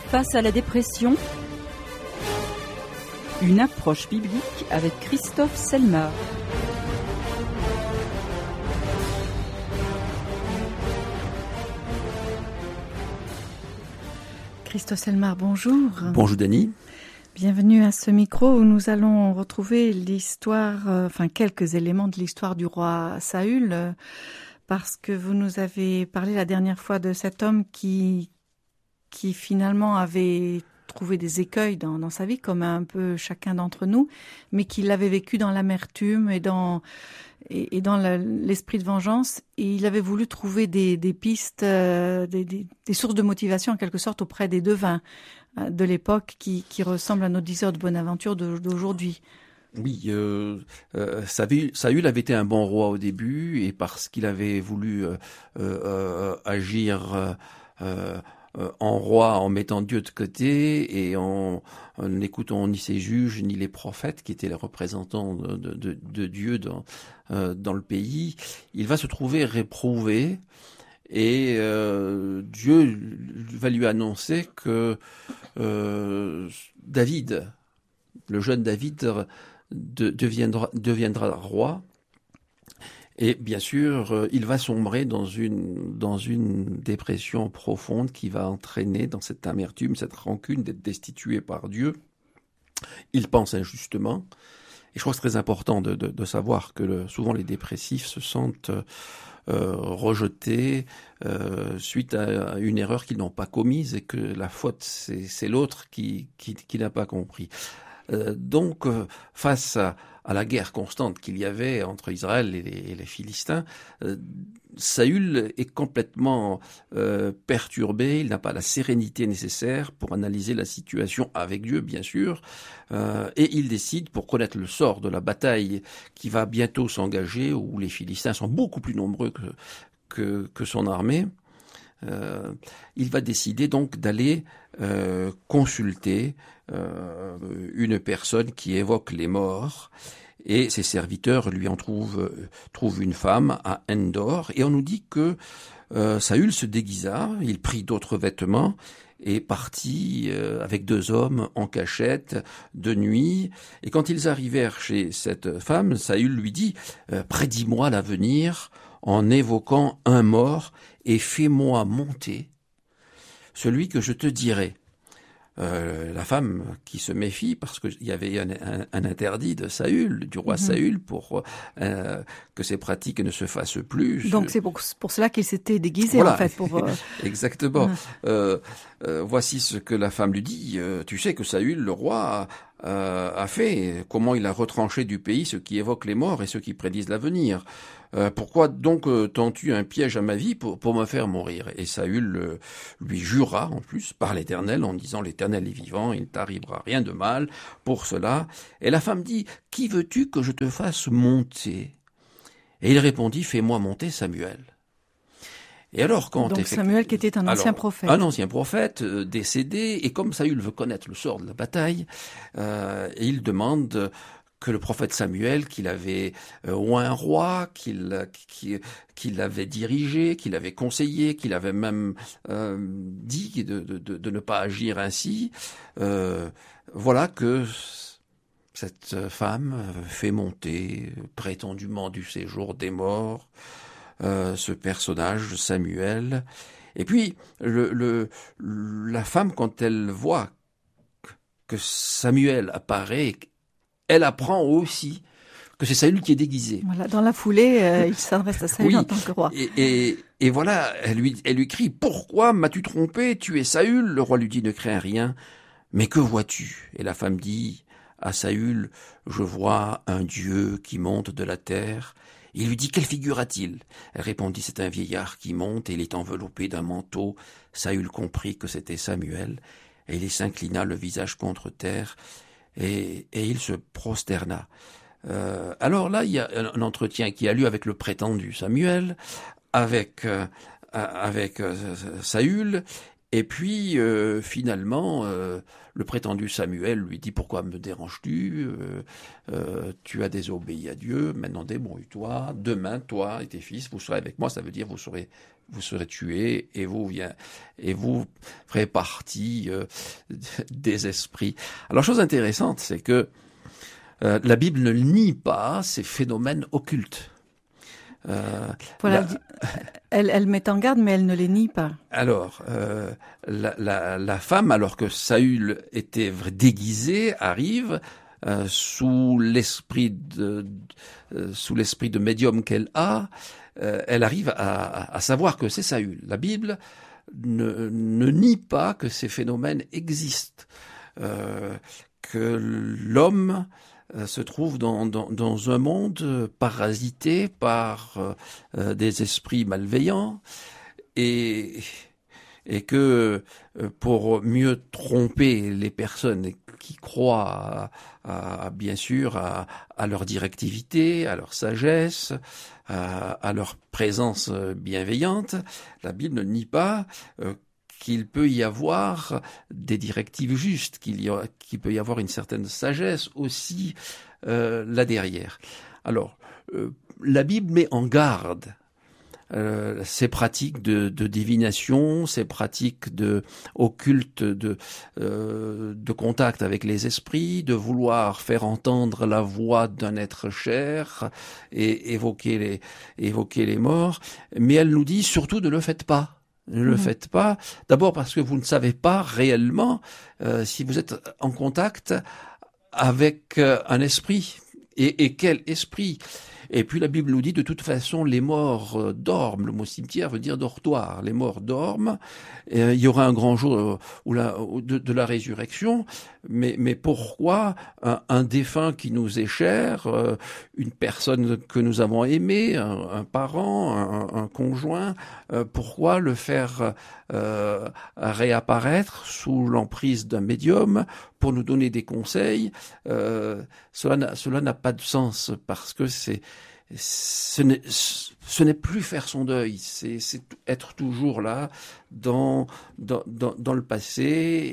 Face à la dépression, une approche biblique avec Christophe Selmar. Christophe Selmar, bonjour. Bonjour Dany. Bienvenue à ce micro où nous allons retrouver l'histoire, quelques éléments de l'histoire du roi Saül, parce que vous nous avez parlé la dernière fois de cet homme qui finalement avait trouvé des écueils dans sa vie, comme un peu chacun d'entre nous, mais qui l'avait vécu dans l'amertume et dans l'esprit de vengeance. Et il avait voulu trouver des pistes, des sources de motivation en quelque sorte auprès des devins de l'époque qui ressemblent à nos diseurs de bonne aventure d'aujourd'hui. Oui, Saül avait été un bon roi au début, et parce qu'il avait voulu agir en roi en mettant Dieu de côté et en n'écoutant ni ses juges ni les prophètes qui étaient les représentants de Dieu dans le pays, il va se trouver réprouvé. Et Dieu va lui annoncer que David, le jeune David, deviendra roi. Et bien sûr, il va sombrer dans une dépression profonde qui va entraîner dans cette amertume, cette rancune d'être destitué par Dieu. Il pense injustement. Et je crois que c'est très important de savoir que souvent les dépressifs se sentent rejetés suite à une erreur qu'ils n'ont pas commise et que la faute c'est l'autre qui n'a pas compris. Donc face à la guerre constante qu'il y avait entre Israël et les Philistins, Saül est complètement perturbé, il n'a pas la sérénité nécessaire pour analyser la situation avec Dieu, bien sûr, et il décide, pour connaître le sort de la bataille qui va bientôt s'engager, où les Philistins sont beaucoup plus nombreux que son armée, il va décider donc d'aller consulter une personne qui évoque les morts, et ses serviteurs lui en trouvent une femme à Endor, et on nous dit que Saül se déguisa, il prit d'autres vêtements et partit avec 2 hommes en cachette de nuit. Et quand ils arrivèrent chez cette femme, Saül lui dit « Prédis-moi l'avenir en évoquant un mort et fais-moi monter celui que je te dirai. » La femme qui se méfie, parce qu'il y avait un interdit de Saül, du roi Saül, pour que ces pratiques ne se fassent plus. Donc c'est pour cela qu'il s'était déguisé, voilà. En fait. Exactement. Voici ce que la femme lui dit. Tu sais que Saül, le roi, a fait, comment il a retranché du pays ceux qui évoquent les morts et ceux qui prédisent l'avenir. Pourquoi donc tends-tu un piège à ma vie pour me faire mourir? Et Saül lui jura en plus par l'Éternel en disant « L'Éternel est vivant, il ne t'arrivera rien de mal pour cela. » Et la femme dit « Qui veux-tu que je te fasse monter ?» Et il répondit « Fais-moi monter Samuel. » Et alors donc Samuel qui était un ancien prophète. Un ancien prophète décédé, et comme Saül veut connaître le sort de la bataille, il demande que le prophète Samuel, qu'il avait oint un roi, qu'il avait dirigé, qu'il avait conseillé, qu'il avait même dit de ne pas agir ainsi, voilà que cette femme fait monter prétendument du séjour des morts ce personnage Samuel. Et puis la femme, quand elle voit que Samuel apparaît, elle apprend aussi que c'est Saül qui est déguisé. Voilà, dans la foulée, il s'adresse à Saül en tant que roi. Et voilà, elle lui crie « Pourquoi m'as-tu trompé? Tu es Saül ?» Le roi lui dit « Ne crains rien, mais que vois-tu » Et la femme dit à Saül « Je vois un Dieu qui monte de la terre. » Il lui dit « Quelle figure a-t-il » Elle répondit « C'est un vieillard qui monte et il est enveloppé d'un manteau. » Saül comprit que c'était Samuel, et il s'inclina le visage contre terre, et il se prosterna. Alors là, il y a un entretien qui a lieu avec le prétendu Samuel, avec Saül, et puis finalement, le prétendu Samuel lui dit « Pourquoi me déranges-tu ? Tu as désobéi à Dieu, maintenant débrouille-toi, demain, toi et tes fils, vous serez avec moi. » Ça veut dire vous serez vous serez tués et vous ferez partie des esprits. Alors, chose intéressante, c'est que la Bible ne nie pas ces phénomènes occultes. Voilà, elle met en garde, mais elle ne les nie pas. Alors, la femme, alors que Saül était déguisé, arrive sous l'esprit de médium qu'elle a. Elle arrive à savoir que c'est Saül. La Bible ne nie pas que ces phénomènes existent, que l'homme se trouve dans un monde parasité par des esprits malveillants et que pour mieux tromper les personnes qui croient bien sûr à leur directivité, à leur sagesse, à leur présence bienveillante, la Bible ne nie pas qu'il peut y avoir des directives justes, qu'il peut y avoir une certaine sagesse aussi là derrière. Alors, la Bible met en garde ces pratiques de divination, ces pratiques occultes de contact avec les esprits, de vouloir faire entendre la voix d'un être cher et évoquer les morts, mais elle nous dit surtout ne le faites pas. Ne le faites pas, d'abord parce que vous ne savez pas réellement si vous êtes en contact avec un esprit. Et quel esprit? Et puis la Bible nous dit de toute façon les morts dorment. Le mot cimetière veut dire dortoir. Les morts dorment. Il y aura un grand jour de la résurrection. Mais pourquoi un défunt qui nous est cher, une personne que nous avons aimée, un parent, un conjoint, pourquoi le faire réapparaître sous l'emprise d'un médium pour nous donner des conseils? Cela n'a pas de sens parce que ce n'est plus faire son deuil, c'est être toujours là dans le passé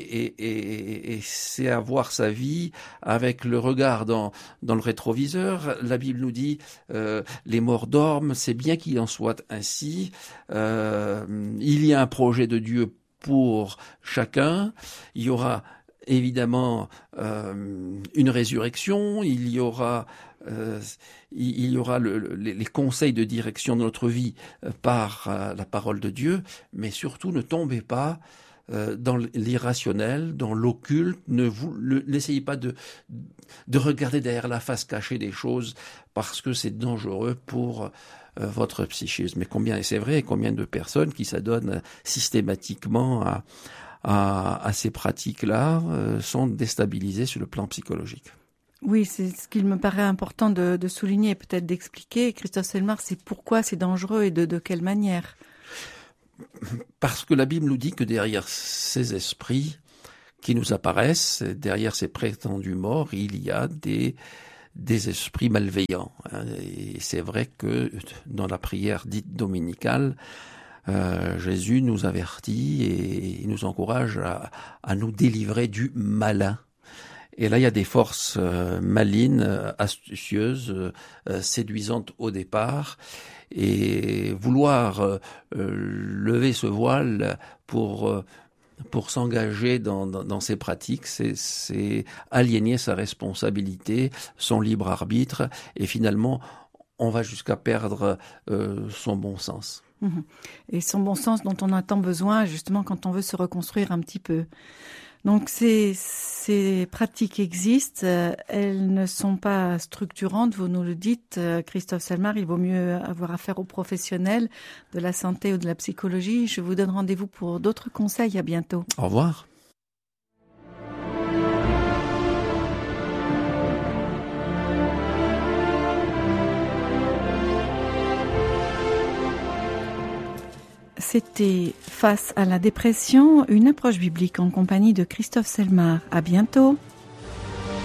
et c'est avoir sa vie avec le regard dans le rétroviseur. La Bible nous dit les morts dorment, c'est bien qu'il en soit ainsi. Il y a un projet de Dieu pour chacun. Il y aura évidemment une résurrection, il y aura les conseils de direction de notre vie par la parole de Dieu, mais surtout ne tombez pas dans l'irrationnel, dans l'occulte. N'essayez pas de regarder derrière la face cachée des choses parce que c'est dangereux pour votre psychisme. Et c'est vrai, combien de personnes qui s'adonnent systématiquement à ces pratiques-là sont déstabilisées sur le plan psychologique. Oui, c'est ce qu'il me paraît important de souligner et peut-être d'expliquer. Christophe Selmar, c'est pourquoi c'est dangereux et de quelle manière? Parce que la Bible nous dit que derrière ces esprits qui nous apparaissent, derrière ces prétendus morts, il y a des esprits malveillants. Et c'est vrai que dans la prière dite dominicale, Jésus nous avertit et nous encourage à nous délivrer du malin. Et là, il y a des forces malines, astucieuses, séduisantes au départ. Et vouloir lever ce voile pour s'engager dans ces pratiques, c'est aliéner sa responsabilité, son libre arbitre, et finalement, on va jusqu'à perdre son bon sens. Et son bon sens dont on a tant besoin, justement, quand on veut se reconstruire un petit peu. Donc ces pratiques existent, elles ne sont pas structurantes, vous nous le dites, Christophe Selmar, il vaut mieux avoir affaire aux professionnels de la santé ou de la psychologie. Je vous donne rendez-vous pour d'autres conseils, à bientôt. Au revoir. C'était Face à la dépression, une approche biblique en compagnie de Christophe Selmar. À bientôt.